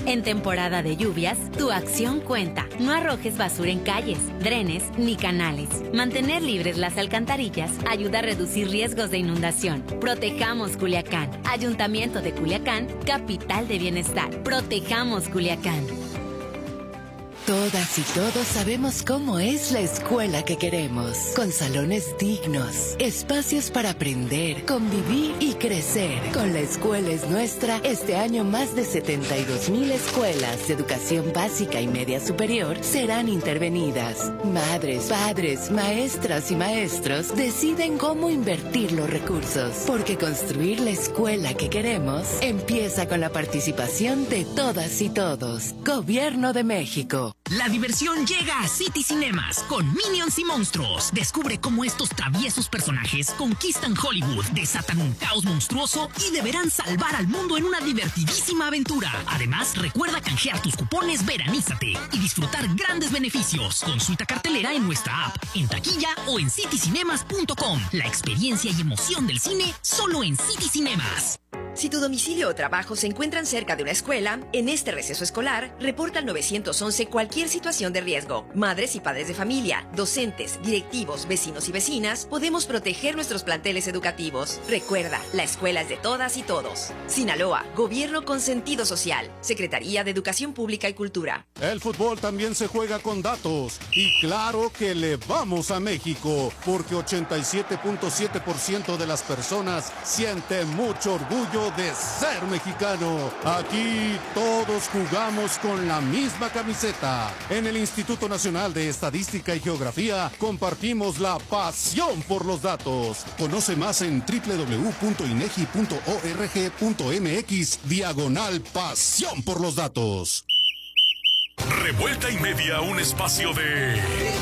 En temporada de lluvias, tu acción cuenta. No arrojes basura en calles, drenes ni canales. Mantener libres las alcantarillas ayuda a reducir riesgos de inundación. Protejamos Culiacán. Ayuntamiento de Culiacán, capital de bienestar. Protejamos Culiacán. Todas y todos sabemos cómo es la escuela que queremos, con salones dignos, espacios para aprender, convivir y crecer. Con La Escuela es Nuestra, este año más de 72,000 escuelas de educación básica y media superior serán intervenidas. Madres, padres, maestras y maestros deciden cómo invertir los recursos, porque construir la escuela que queremos empieza con la participación de todas y todos. Gobierno de México. La diversión llega a City Cinemas con Minions y Monstruos. Descubre cómo estos traviesos personajes conquistan Hollywood, desatan un caos monstruoso y deberán salvar al mundo en una divertidísima aventura. Además, recuerda canjear tus cupones Veranízate y disfrutar grandes beneficios. Consulta cartelera en nuestra app, en taquilla o en citycinemas.com. La experiencia y emoción del cine solo en City Cinemas. Si tu domicilio o trabajo se encuentran cerca de una escuela, en este receso escolar, reporta al 911 cualquier situación de riesgo. Madres y padres de familia, docentes, directivos, vecinos y vecinas, podemos proteger nuestros planteles educativos. Recuerda, la escuela es de todas y todos. Sinaloa, Gobierno con sentido social. Secretaría de Educación Pública y Cultura. El fútbol también se juega con datos. Y claro que le vamos a México, porque 87.7% de las personas sienten mucho orgullo de ser mexicano. Aquí todos jugamos con la misma camiseta. En el Instituto Nacional de Estadística y Geografía compartimos la pasión por los datos. Conoce más en www.inegi.org.mx/pasión por los datos. Revuelta y media, un espacio de...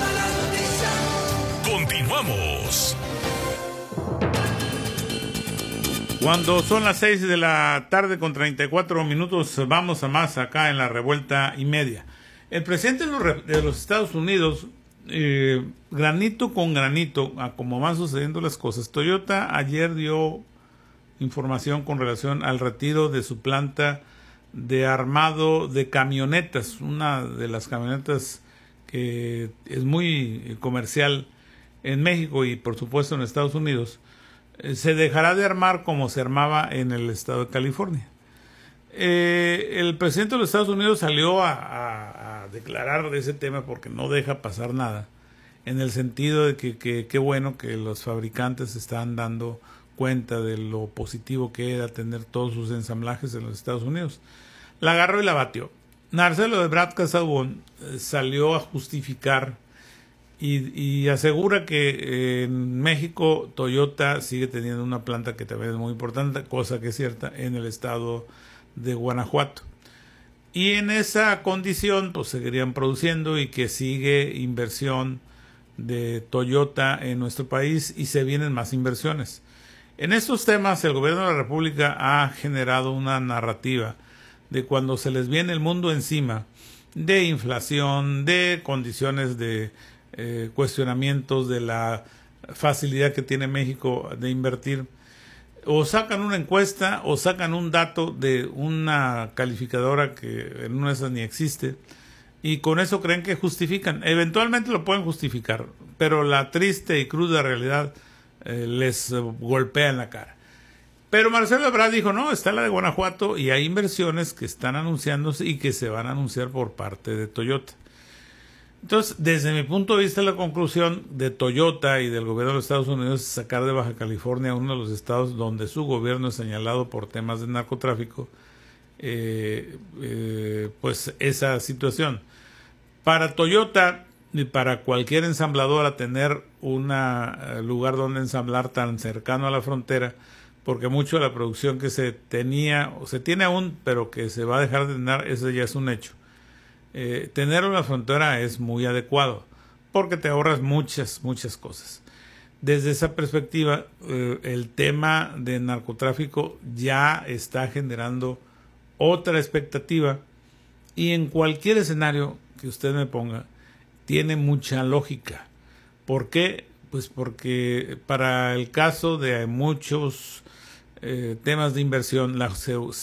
Continuamos. Cuando son las 6 de la tarde con 34 minutos, vamos a más acá en la revuelta y media. El presidente de los Estados Unidos, granito con granito, a como van sucediendo las cosas, Toyota ayer dio información con relación al retiro de su planta de armado de camionetas, una de las camionetas que es muy comercial en México y por supuesto en Estados Unidos. Se dejará de armar como se armaba en el estado de California. El presidente de los Estados Unidos salió a declarar de ese tema porque no deja pasar nada, en el sentido de que qué bueno que los fabricantes están dando cuenta de lo positivo que era tener todos sus ensamblajes en los Estados Unidos. La agarró y la batió. Marcelo Ebrard Casaubon salió a justificar y asegura que en México Toyota sigue teniendo una planta que también es muy importante, cosa que es cierta, en el estado de Guanajuato. Y en esa condición pues seguirían produciendo y que sigue inversión de Toyota en nuestro país y se vienen más inversiones. En estos temas el gobierno de la República ha generado una narrativa de cuando se les viene el mundo encima, de inflación, de condiciones de cuestionamientos de la facilidad que tiene México de invertir, o sacan una encuesta o sacan un dato de una calificadora que en una de esas ni existe y con eso creen que justifican. Eventualmente lo pueden justificar, pero la triste y cruda realidad les golpea en la cara. Pero Marcelo Ebrard dijo, no, está la de Guanajuato y hay inversiones que están anunciándose y que se van a anunciar por parte de Toyota. Entonces, desde mi punto de vista, la conclusión de Toyota y del gobierno de los Estados Unidos es sacar de Baja California, uno de los estados donde su gobierno es señalado por temas de narcotráfico, pues esa situación. Para Toyota y para cualquier ensambladora tener un lugar donde ensamblar tan cercano a la frontera, porque mucho de la producción que se tenía, o se tiene aún, pero que se va a dejar de tener, eso ya es un hecho. Tenerlo en la frontera es muy adecuado porque te ahorras muchas cosas. Desde esa perspectiva, el tema de narcotráfico ya está generando otra expectativa y en cualquier escenario que usted me ponga tiene mucha lógica. ¿Por qué? Pues porque para el caso de muchos temas de inversión, la